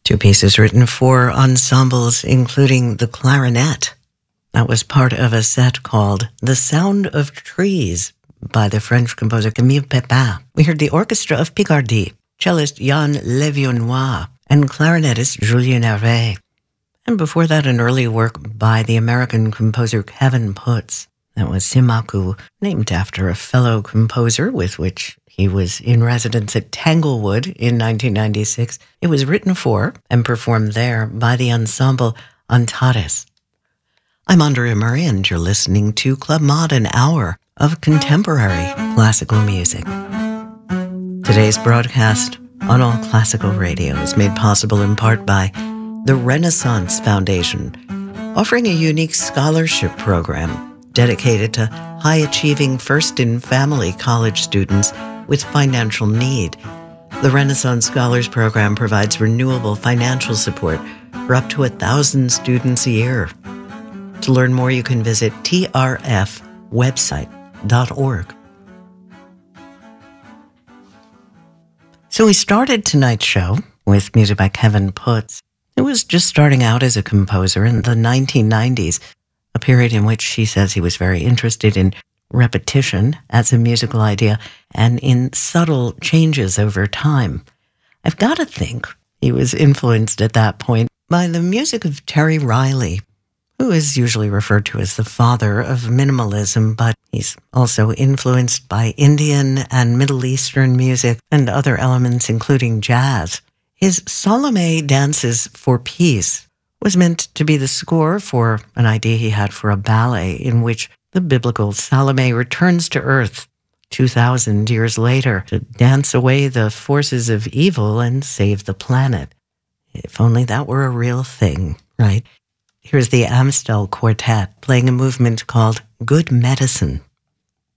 Two pieces written for ensembles, including the clarinet. That was part of a set called The Sound of Trees by the French composer Camille Pepin. We heard the Orchestra of Picardie, cellist Yann Levionnois, and clarinetist Julien Hervé. And before that, an early work by the American composer Kevin Putz. That was Simaku, named after a fellow composer with which he was in residence at Tanglewood in 1996. It was written for and performed there by the ensemble Antares. I'm Andrea Murray, and you're listening to Club Mod, an hour of contemporary classical music. Today's broadcast on All Classical Radio is made possible in part by the Renaissance Foundation, offering a unique scholarship program dedicated to high-achieving first-in-family college students with financial need. The Renaissance Scholars Program provides renewable financial support for up to 1,000 students a year. To learn more, you can visit trfwebsite.org. So we started tonight's show with music by Kevin Putz. It was just starting out as a composer in the 1990s, a period in which he says he was very interested in repetition as a musical idea and in subtle changes over time. I've got to think he was influenced at that point by the music of Terry Riley, who is usually referred to as the father of minimalism, but he's also influenced by Indian and Middle Eastern music and other elements, including jazz. His Salome Dances for Peace was meant to be the score for an idea he had for a ballet in which the biblical Salome returns to Earth 2,000 years later to dance away the forces of evil and save the planet. If only that were a real thing, right? Here's the Amstel Quartet playing a movement called Good Medicine.